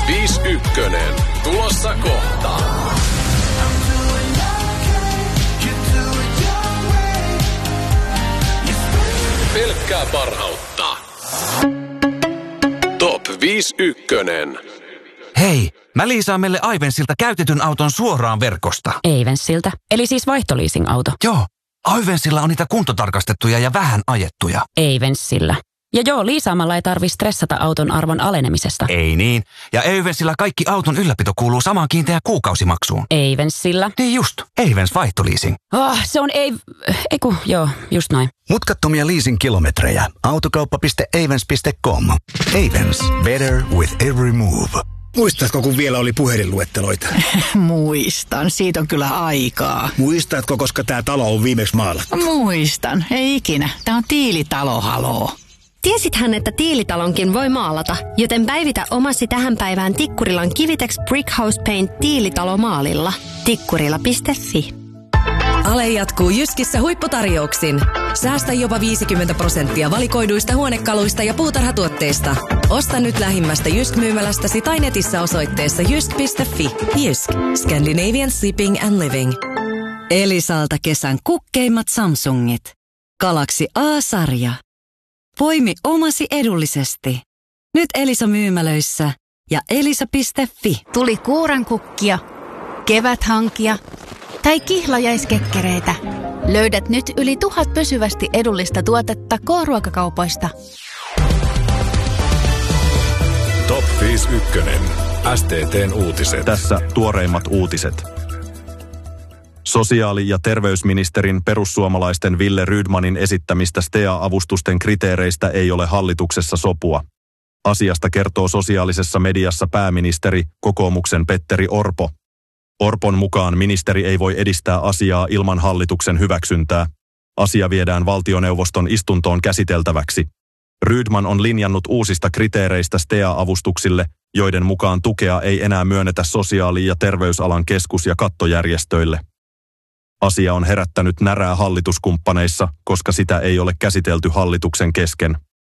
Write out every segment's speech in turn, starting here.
51. Tulossa kohta. Pelkkää parhautta. Top 51. Hei, mä liisaan meille Ivensiltä käytetyn auton suoraan verkosta. Ivensiltä? Eli siis vaihtoliising-auto? Joo, Ivensilla on niitä kuntotarkastettuja ja vähän ajettuja. Ivensillä. Ja joo, liisaamalla ei tarvitse stressata auton arvon alenemisesta. Ei niin. Ja Ivensillä kaikki auton ylläpito kuuluu samaan kiinteään kuukausimaksuun. Ivensillä? Niin just, Ivens vaihtoliising. Se on joo, just noin. Mutkattomia leasing-kilometrejä. Autokauppa.avens.com. Avens. Better with every move. Muistatko, kun vielä oli puhelinluetteloita? Muistan, siitä on kyllä aikaa. Muistatko, koska tämä talo on viimeksi maalattu? Muistan, ei ikinä. Tämä on tiilitalo, haloo. Tiesithän, että tiilitalonkin voi maalata, joten päivitä omasi tähän päivään Tikkurilan Kivitex Brickhouse Paint tiilitalomaalilla. Tikkurila.fi. Ale jatkuu Jyskissä huipputarjouksin. Säästä jopa 50% valikoiduista huonekaluista ja puutarhatuotteista. Osta nyt lähimmästä Jysk-myymälästäsi tai netissä osoitteessa jysk.fi. Jysk. Scandinavian Sleeping and Living. Elisalta kesän kukkeimmat Samsungit. Galaxy A-sarja. Poimi omasi edullisesti. Nyt Elisa-myymälöissä ja elisa.fi. Tuli kuurankukkia, keväthankia tai kihlajaiskekkereitä. Löydät nyt yli 1000 pysyvästi edullista tuotetta K-ruokakaupoista. Top 51. STT:n uutiset. Tässä tuoreimmat uutiset. Sosiaali- ja terveysministerin perussuomalaisten Ville Rydmanin esittämistä STEA-avustusten kriteereistä ei ole hallituksessa sopua. Asiasta kertoo sosiaalisessa mediassa pääministeri, kokoomuksen Petteri Orpo. Orpon mukaan ministeri ei voi edistää asiaa ilman hallituksen hyväksyntää. Asia viedään valtioneuvoston istuntoon käsiteltäväksi. Rydman on linjannut uusista kriteereistä STEA-avustuksille, joiden mukaan tukea ei enää myönnetä sosiaali- ja terveysalan keskus- ja kattojärjestöille. Asia on herättänyt närää hallituskumppaneissa, koska sitä ei ole käsitelty hallituksen kesken.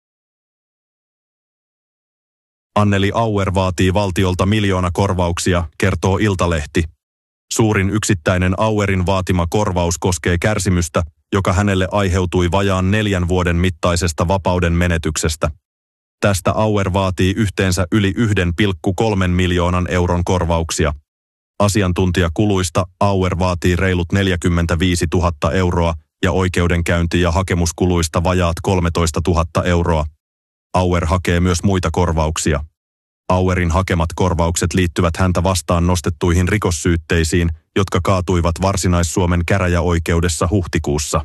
Anneli Auer vaatii valtiolta miljoonakorvauksia, kertoo Iltalehti. Suurin yksittäinen Auerin vaatima korvaus koskee kärsimystä, joka hänelle aiheutui vajaan 4 vuoden mittaisesta vapauden menetyksestä. Tästä Auer vaatii yhteensä yli 1,3 miljoonan euron korvauksia. Asiantuntijakuluista Auer vaatii reilut 45 000 euroa ja oikeudenkäynti- ja hakemuskuluista vajaat 13 000 euroa. Auer hakee myös muita korvauksia. Auerin hakemat korvaukset liittyvät häntä vastaan nostettuihin rikossyytteisiin, jotka kaatuivat Varsinais-Suomen käräjäoikeudessa huhtikuussa.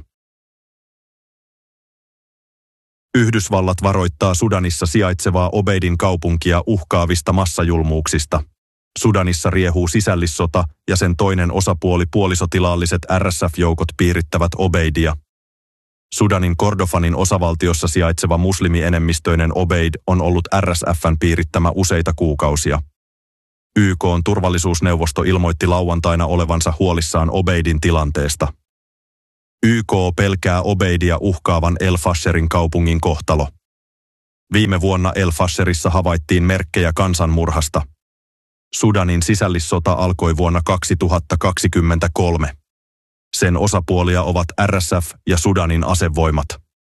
Yhdysvallat varoittaa Sudanissa sijaitsevaa Obeidin kaupunkia uhkaavista massajulmuuksista. Sudanissa riehuu sisällissota ja sen toinen osapuoli puolisotilaalliset RSF-joukot piirittävät Obeidia. Sudanin Kordofanin osavaltiossa sijaitseva muslimienemmistöinen Obeid on ollut RSF:n piirittämä useita kuukausia. YK:n turvallisuusneuvosto ilmoitti lauantaina olevansa huolissaan Obeidin tilanteesta. YK pelkää Obeidia uhkaavan El Fasherin kaupungin kohtalo. Viime vuonna El Fasherissa havaittiin merkkejä kansanmurhasta. Sudanin sisällissota alkoi vuonna 2023. Sen osapuolia ovat RSF ja Sudanin asevoimat.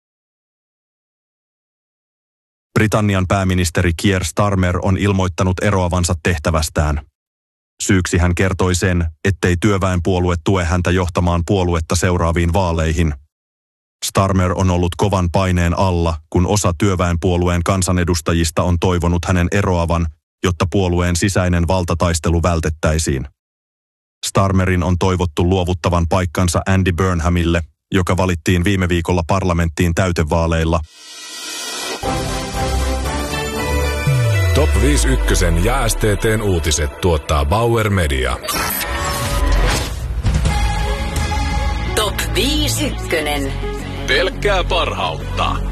Britannian pääministeri Keir Starmer on ilmoittanut eroavansa tehtävästään. Syyksi hän kertoi sen, ettei työväenpuolue tue häntä johtamaan puoluetta seuraaviin vaaleihin. Starmer on ollut kovan paineen alla, kun osa työväenpuolueen kansanedustajista on toivonut hänen eroavan, jotta puolueen sisäinen valtataistelu vältettäisiin. Starmerin on toivottu luovuttavan paikkansa Andy Burnhamille, joka valittiin viime viikolla parlamenttiin täytevaaleilla. Top 51 ja STT:n uutiset tuottaa Bauer Media. Top 51. Pelkkää parhautta.